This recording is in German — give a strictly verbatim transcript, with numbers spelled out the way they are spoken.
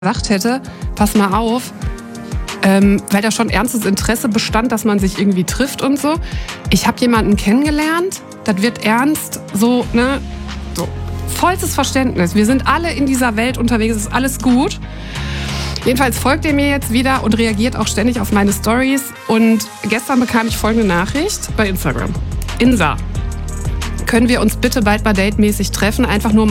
gesagt hätte, pass mal auf, ähm, weil da schon ernstes Interesse bestand, dass man sich irgendwie trifft und so. Ich habe jemanden kennengelernt, das wird ernst, so, ne, so, vollstes Verständnis. Wir sind alle in dieser Welt unterwegs, ist alles gut. Jedenfalls folgt er mir jetzt wieder und reagiert auch ständig auf meine Stories. Und gestern bekam ich folgende Nachricht bei Instagram. Insa, können wir uns bitte bald mal datemäßig treffen, einfach nur um